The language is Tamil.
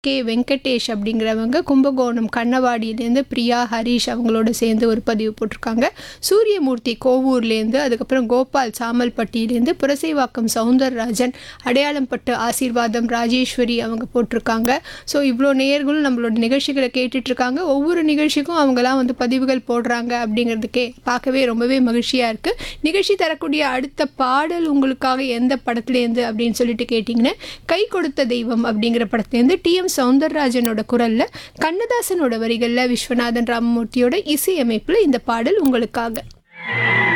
கே வெங்கடேஷ் அப்படிங்கிறவங்க கும்பகோணம் கண்ணவாடியிலேருந்து பிரியா ஹரீஷ் அவங்களோட சேர்ந்து ஒரு பதிவு போட்டிருக்காங்க. சூரியமூர்த்தி கோவூர்லேருந்து, அதுக்கப்புறம் கோபால் சாமல்பட்டியிலேருந்து, புரசைவாக்கம் சவுந்தரராஜன், அடையாளம்பட்டு ஆசீர்வாதம் ராஜேஸ்வரி அவங்க போட்டிருக்காங்க. ஸோ இவ்வளோ நேயர்களும் நம்மளோட நிகழ்ச்சிகளை கேட்டுட்ருக்காங்க. ஒவ்வொரு நிகழ்ச்சிக்கும் அவங்களாம் வந்து பதிவுகள் போடுறாங்க அப்படிங்கிறதுக்கே பார்க்கவே ரொம்பவே மகிழ்ச்சியாக இருக்குது. நிகழ்ச்சி தரக்கூடிய அடுத்த பாடல் உங்களுக்காக எந்த படத்துலேருந்து அப்படின்னு சொல்லிட்டு கேட்டிங்கன்னா, கை கொடுத்த தெய்வம் அப்படிங்கிற படத்துலேருந்து டி.எம். சௌந்தரராஜனோட குரல்ல, கண்ணதாசனோட வரிகளில், விஸ்வநாதன் ராமமூர்த்தியோட இசையமைப்பில் இந்த பாடல் உங்களுக்காக.